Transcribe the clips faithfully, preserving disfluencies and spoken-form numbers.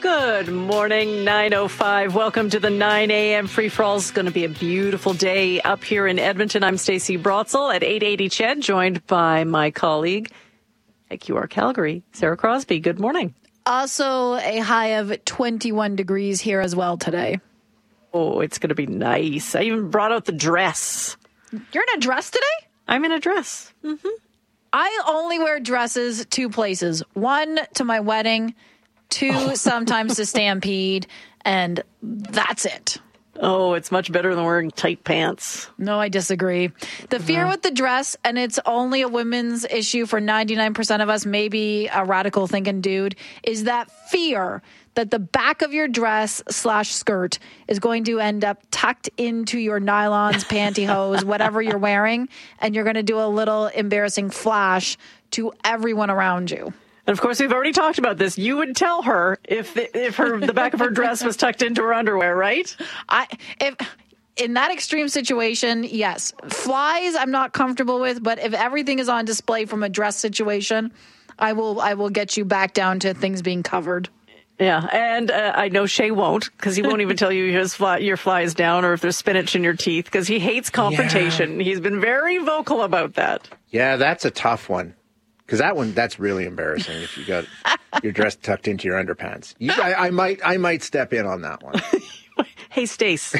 Good morning, nine oh five. Welcome to the nine a.m. free-for-all. It's going to be a beautiful day up here in Edmonton. I'm Stacey Brotzel at eight eighty C H E D, joined by my colleague at Q R Calgary, Sarah Crosby. Good morning. Also a high of twenty-one degrees here as well today. Oh, it's going to be nice. I even brought out the dress. You're in a dress today? I'm in a dress. Mm-hmm. I only wear dresses two places. One, to my wedding. Two, oh. sometimes to Stampede. And that's it. Oh, it's much better than wearing tight pants. No, I disagree. The fear with the dress, and it's only a women's issue for ninety-nine percent of us, maybe a radical thinking dude, is that fear that the back of your dress slash skirt is going to end up tucked into your nylons, pantyhose, whatever you're wearing, and you're going to do a little embarrassing flash to everyone around you. And of course, we've already talked about this. You would tell her if the, if her the back of her dress was tucked into her underwear, right? I if in that extreme situation, yes. Flies, I'm not comfortable with, but if everything is on display from a dress situation, I will I will get you back down to things being covered. Yeah, and uh, I know Shay won't, because he won't even tell you his fly, your fly is down or if there's spinach in your teeth, because he hates confrontation. Yeah. He's been very vocal about that. Yeah, that's a tough one. Because that one, that's really embarrassing if you got your dress tucked into your underpants. You, I, I might I might step in on that one. Hey, Stace.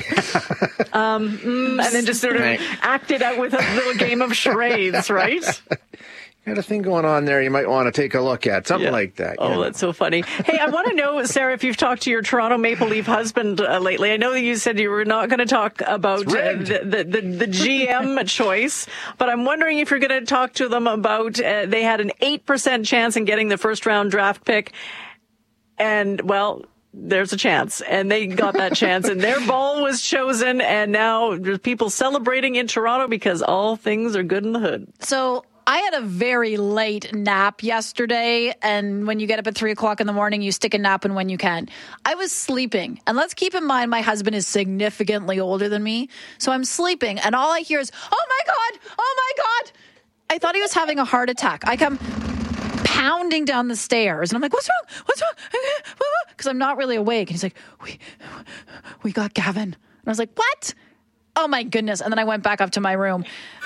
um, mm, and then just sort of right. act it out with a little game of charades, right? Got a thing going on there you might want to take a look at, something yeah. like that. Oh, know? That's so funny. Hey, I want to know, Sarah, if you've talked to your Toronto Maple Leaf husband uh, lately. I know that you said you were not going to talk about uh, the, the, the, the G M choice, but I'm wondering if you're going to talk to them about, uh, they had an eight percent chance in getting the first round draft pick, and, well, there's a chance, and they got that chance, and their ball was chosen, and now there's people celebrating in Toronto because all things are good in the hood. So I had a very late nap yesterday, and when you get up at three o'clock in the morning, you stick a nap in when you can. I was sleeping, and let's keep in mind my husband is significantly older than me, so I'm sleeping, and all I hear is, oh my God, oh my God. I thought he was having a heart attack. I come pounding down the stairs, and I'm like, what's wrong? What's wrong? Because I'm not really awake, and he's like, we, we got Gavin. And I was like, what? Oh my goodness. And then I went back up to my room.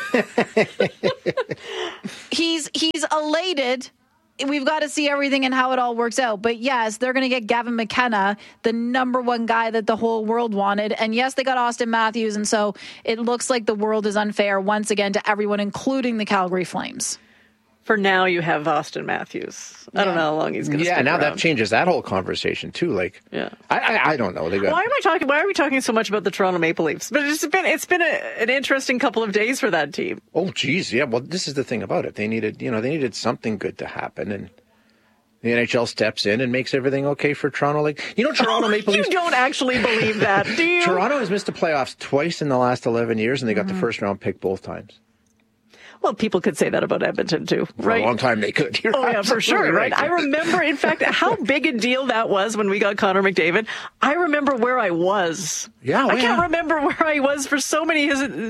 he's he's elated. We've got to see everything and how it all works out. But yes, they're going to get Gavin McKenna, the number one guy that the whole world wanted. And yes, they got Austin Matthews. And so it looks like the world is unfair once again to everyone, including the Calgary Flames. For now, you have Austin Matthews. I yeah. don't know how long he's going to yeah, stick now around. That changes that whole conversation, too. Like, yeah. I, I, I don't know. They got... Why am I talking? Why are we talking so much about the Toronto Maple Leafs? But it's been it's been a, an interesting couple of days for that team. Oh, geez, yeah. Well, this is the thing about it. They needed, you know, they needed something good to happen, and the N H L steps in and makes everything okay for Toronto. Like, you know, Toronto oh, Maple Leafs. You don't actually believe that, do you? Toronto has missed the playoffs twice in the last eleven years, and they got mm-hmm. the first round pick both times. Well, people could say that about Edmonton, too, right? For a long time they could. You're oh, yeah, for sure, right? right? I remember, in fact, how big a deal that was when we got Connor McDavid. I remember where I was. Yeah, well, I can't yeah. remember where I was for so many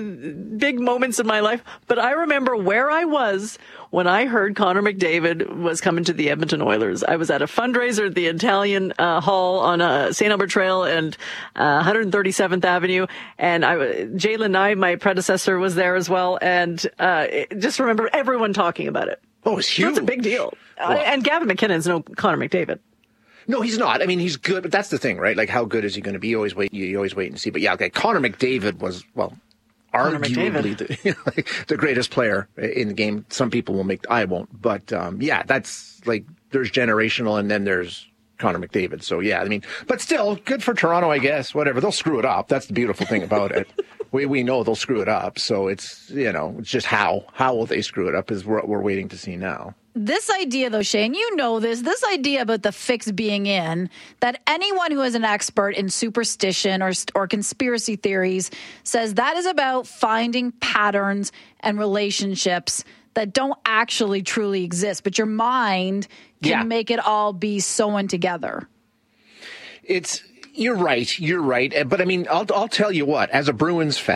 big moments in my life, but I remember where I was when I heard Connor McDavid was coming to the Edmonton Oilers. I was at a fundraiser at the Italian uh, Hall on uh, Saint Albert Trail and uh, one hundred thirty-seventh Avenue, and I, Jalen Nye, my predecessor, was there as well, and uh, just remember everyone talking about it. Oh, it's huge. That's a big deal. Well, uh, and Gavin McKinnon's no Connor McDavid. No, he's not. I mean, he's good, but that's the thing, right? Like, how good is he going to be? You always wait. You, you always wait and see. But yeah, okay, Connor McDavid was well. Arguably the, you know, like, the greatest player in the game. Some people will make, I won't. But um, yeah, that's like, there's generational and then there's Connor McDavid. So yeah, I mean, but still, good for Toronto, I guess. Whatever. They'll screw it up. That's the beautiful thing about it. we we know they'll screw it up. So it's, you know, it's just how. How will they screw it up is what we're waiting to see now. This idea, though, Shane, you know this, this idea about the fix being in, that anyone who is an expert in superstition or or conspiracy theories says that is about finding patterns and relationships that don't actually truly exist, but your mind can yeah. make it all be sewn together. It's, you're right, you're right. But I mean, I'll I'll tell you what, as a Bruins fan,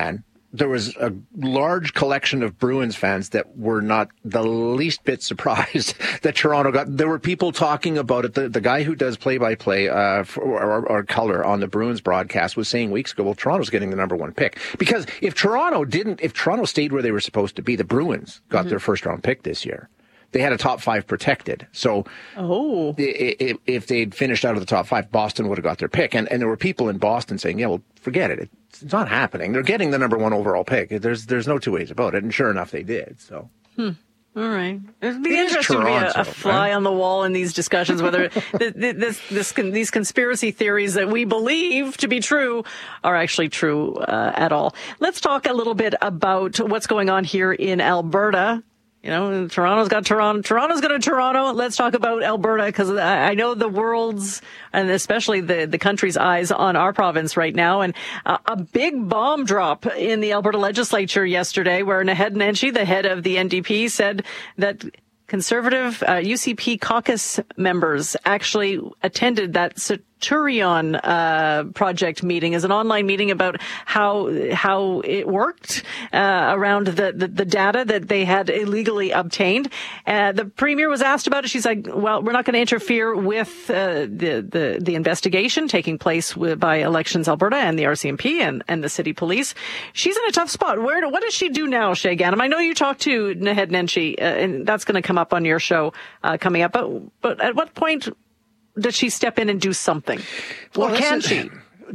there was a large collection of Bruins fans that were not the least bit surprised that Toronto got. There were people talking about it. The, the guy who does play-by-play uh, for, or, or color on the Bruins broadcast was saying weeks ago, well, Toronto's getting the number one pick. Because if Toronto didn't, if Toronto stayed where they were supposed to be, the Bruins got mm-hmm. their first-round pick this year. They had a top five protected. So oh. if, if they'd finished out of the top five, Boston would have got their pick. And, and there were people in Boston saying, yeah, well, forget it. It's not happening. They're getting the number one overall pick. There's there's no two ways about it. And sure enough, they did. So. Hmm. All right. It'd be it interesting Toronto, to be a, a fly right? on the wall in these discussions, whether this, this, this, these conspiracy theories that we believe to be true are actually true uh, at all. Let's talk a little bit about what's going on here in Alberta. You know, Toronto's got Toronto. Toronto's got a Toronto. Let's talk about Alberta, because I know the world's, and especially the, the country's eyes on our province right now. And uh, a big bomb drop in the Alberta legislature yesterday, where Naheed Nenshi, the head of the N D P, said that Conservative uh, U C P caucus members actually attended that Centurion uh, project meeting, as an online meeting about how how it worked uh, around the, the, the data that they had illegally obtained. Uh, the premier was asked about it. She's like, well, we're not going to interfere with uh, the, the, the investigation taking place with, by Elections Alberta and the R C M P and, and the city police. She's in a tough spot. Where What does she do now, Shay Ganem? I know you talked to Naheed Nenshi, uh, and that's going to come up on your show uh, coming up. But, but at what point does she step in and do something? Well, or can she?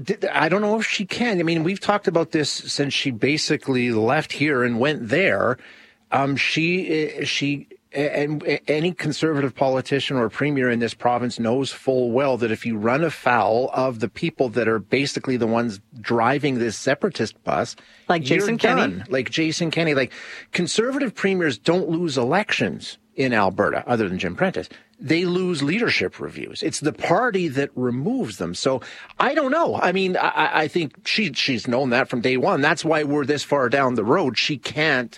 I don't know if she can. I mean, we've talked about this since she basically left here and went there. Um, she, she, and any conservative politician or premier in this province knows full well that if you run afoul of the people that are basically the ones driving this separatist bus, like Jason Kenney, done. like Jason Kenney, like conservative premiers don't lose elections in Alberta, other than Jim Prentice. They lose leadership reviews. It's the party that removes them. So I don't know. I mean, I, I think she she's known that from day one. That's why we're this far down the road. She can't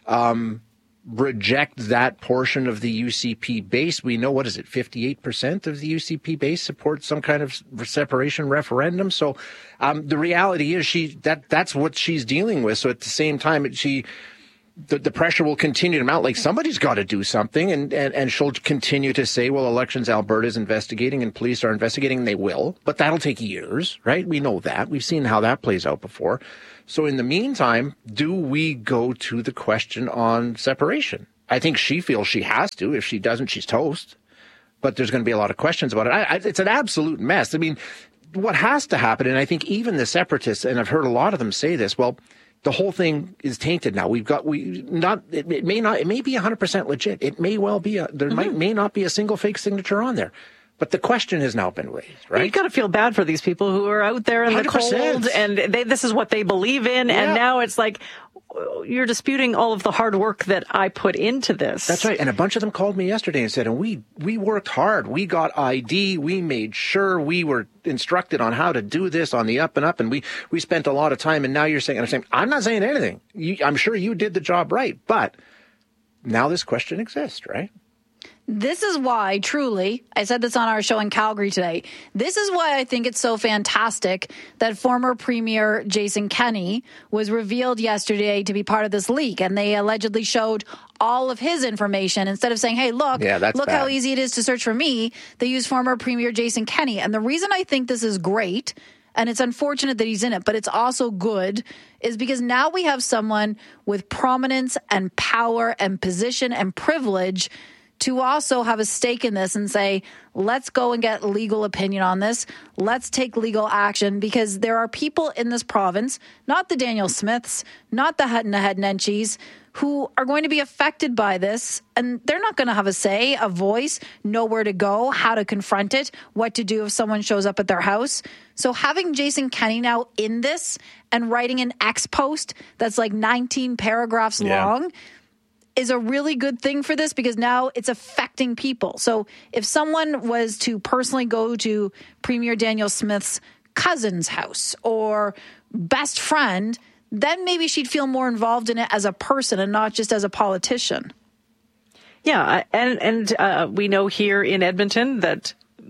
um, reject that portion of the U C P base. We know, what is it, fifty-eight percent of the U C P base supports some kind of separation referendum. So um, the reality is she that that's what she's dealing with. So at the same time, she... The, the pressure will continue to mount. Like, somebody's got to do something, and, and, and she'll continue to say, well, Elections Alberta is investigating and police are investigating, and they will, but that'll take years, right? We know that. We've seen how that plays out before. So in the meantime, do we go to the question on separation? I think she feels she has to. If she doesn't, she's toast. But there's going to be a lot of questions about it. I, I, it's an absolute mess. I mean, what has to happen, and I think even the separatists, and I've heard a lot of them say this, well, the whole thing is tainted now. We've got, we not, it, it may not, it may be one hundred percent legit. It may well be, a, there mm-hmm. might, may not be a single fake signature on there. But the question has now been raised, right? You've got to feel bad for these people who are out there in the cold, and they, this is what they believe in. Yeah. And now it's like, you're disputing all of the hard work that I put into this. That's right. And a bunch of them called me yesterday and said, and we, we worked hard. We got I D. We made sure we were instructed on how to do this on the up and up. And we, we spent a lot of time. And now you're saying, and I'm saying, I'm not saying anything. You, I'm sure you did the job right. But now this question exists, right? This is why, truly, I said this on our show in Calgary today, this is why I think it's so fantastic that former Premier Jason Kenney was revealed yesterday to be part of this leak. And they allegedly showed all of his information. Instead of saying, hey, look, yeah, look bad. how easy it is to search for me, they used former Premier Jason Kenney. And the reason I think this is great, and it's unfortunate that he's in it, but it's also good, is because now we have someone with prominence and power and position and privilege to also have a stake in this and say, let's go and get legal opinion on this. Let's take legal action, because there are people in this province, not the Daniel Smiths, not the Naheed Nenshis, who are going to be affected by this, and they're not going to have a say, a voice, know where to go, how to confront it, what to do if someone shows up at their house. So having Jason Kenney now in this and writing an X post that's like nineteen paragraphs yeah. long is a really good thing for this, because now it's affecting people. So if someone was to personally go to Premier Daniel Smith's cousin's house or best friend, then maybe she'd feel more involved in it as a person and not just as a politician. Yeah, and and uh, we know here in Edmonton that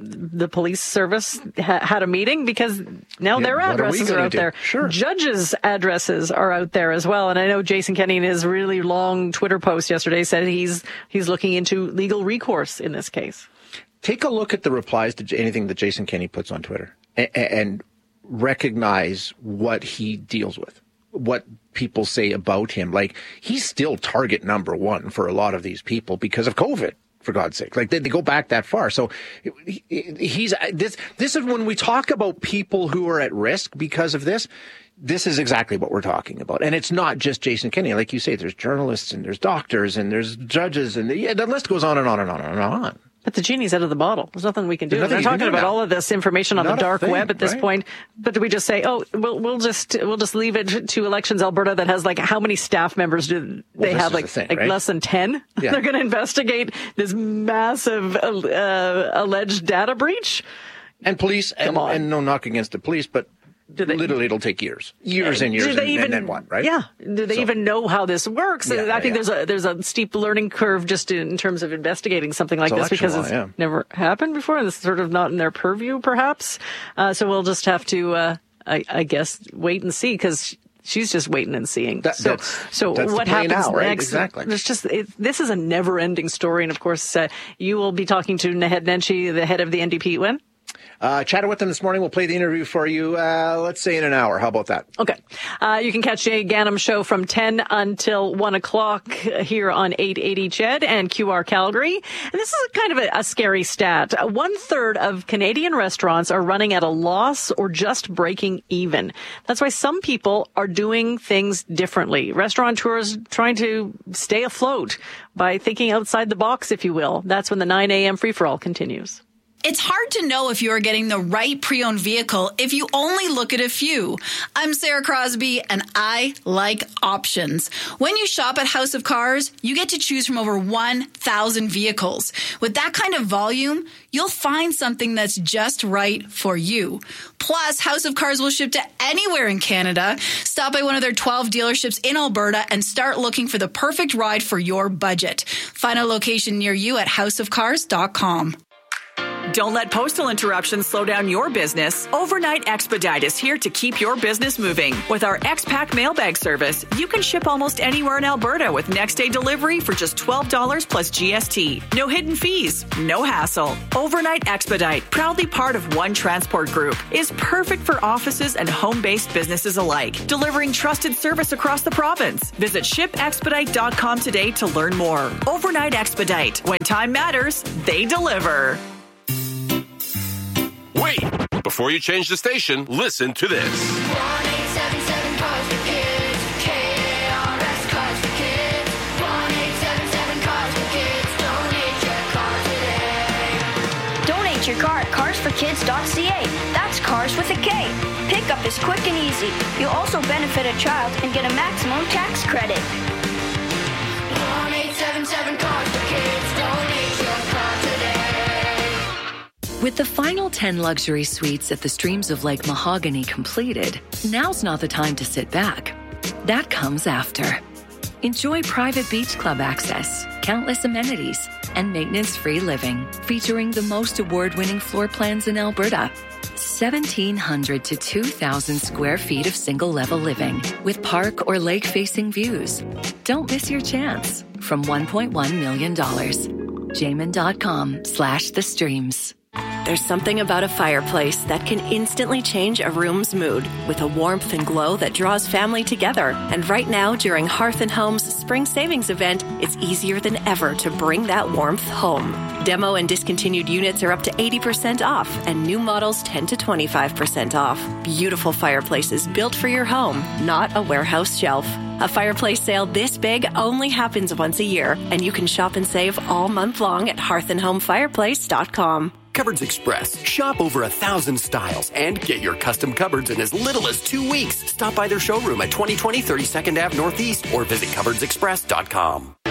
the police service ha- had a meeting because now Yeah, their what are we addresses are gonna out do? there. Sure. Judges' addresses are out there as well. And I know Jason Kenney in his really long Twitter post yesterday said he's he's looking into legal recourse in this case. Take a look at the replies to anything that Jason Kenney puts on Twitter and, and recognize what he deals with, what people say about him. Like, he's still target number one for a lot of these people because of COVID, for God's sake. Like, they, they go back that far. So he, he's this. This is when we talk about people who are at risk because of this. This is exactly what we're talking about. And it's not just Jason Kenney. Like you say, there's journalists and there's doctors and there's judges and the, yeah, the list goes on and on and on and on. But the genie's out of the bottle. There's nothing we can do. We're talking about now. all of this information on Not the dark thing, web at this right? point. But do we just say, oh, we'll, we'll just we'll just leave it to Elections Alberta that has like how many staff members do they well, have? Like, the thing, like right? less than ten? Yeah. They're going to investigate this massive uh, alleged data breach. And police, and, and no knock against the police, but Do they, literally it'll take years, years and years, do they and, even, and then what, right? Yeah. Do they So- even know how this works? Yeah, I think yeah. there's a there's a steep learning curve just in terms of investigating something like It's this because election it's law, yeah. never happened before, and it's sort of not in their purview, perhaps. Uh, so we'll just have to, uh, I, I guess, wait and see because. She's just waiting and seeing. That- so, that's- so that's the what play happens now, right? next? Exactly. There's just it, this is a never-ending story, and of course, uh, you will be talking to Naheed Nenshi, the head of the N D P. When? Uh, chatted with them this morning. We'll play the interview for you, uh, let's say in an hour. How about that? Okay. Uh, you can catch Jay Ganem Show from ten until one o'clock here on eight eighty C H E D and Q R Calgary. And this is kind of a, a scary stat. One third of Canadian restaurants are running at a loss or just breaking even. That's why some people are doing things differently. Restaurateurs trying to stay afloat by thinking outside the box, if you will. That's when the nine a.m. free-for-all continues. It's hard to know if you are getting the right pre-owned vehicle if you only look at a few. I'm Sarah Crosby, and I like options. When you shop at House of Cars, you get to choose from over one thousand vehicles. With that kind of volume, you'll find something that's just right for you. Plus, House of Cars will ship to anywhere in Canada. Stop by one of their twelve dealerships in Alberta and start looking for the perfect ride for your budget. Find a location near you at house of cars dot com. Don't let postal interruptions slow down your business. Overnight Expedite is here to keep your business moving. With our X-Pack mailbag service, you can ship almost anywhere in Alberta with next-day delivery for just twelve dollars plus G S T. No hidden fees, no hassle. Overnight Expedite, proudly part of One Transport Group, is perfect for offices and home-based businesses alike, delivering trusted service across the province. Visit ship expedite dot com today to learn more. Overnight Expedite. When time matters, they deliver. Wait! Before you change the station, listen to this. one eight seven seven Cars for Kids, K A R S Cars for Kids. one eight seven seven Cars for Kids. Donate your car today. Donate your car at cars for kids dot c a. That's cars with a K. Pickup is quick and easy. You'll also benefit a child and get a maximum tax credit. one eight seven seven Cars for Kids. Donate your car today. With the final ten luxury suites at the Streams of Lake Mahogany completed, now's not the time to sit back. That comes after. Enjoy private beach club access, countless amenities, and maintenance-free living, featuring the most award-winning floor plans in Alberta. seventeen hundred to two thousand square feet of single-level living with park or lake-facing views. Don't miss your chance. From one point one million dollars. Jamin.com slash the streams. There's something about a fireplace that can instantly change a room's mood with a warmth and glow that draws family together. And right now, during Hearth and Home's Spring Savings event, it's easier than ever to bring that warmth home. Demo and discontinued units are up to eighty percent off, and new models ten to twenty-five percent off. Beautiful fireplaces built for your home, not a warehouse shelf. A fireplace sale this big only happens once a year, and you can shop and save all month long at hearth and home fireplace dot com. Cupboards Express. Shop over a thousand styles and get your custom cupboards in as little as two weeks. Stop by their showroom at twenty twenty thirty-second Avenue Northeast or visit cupboards express dot com.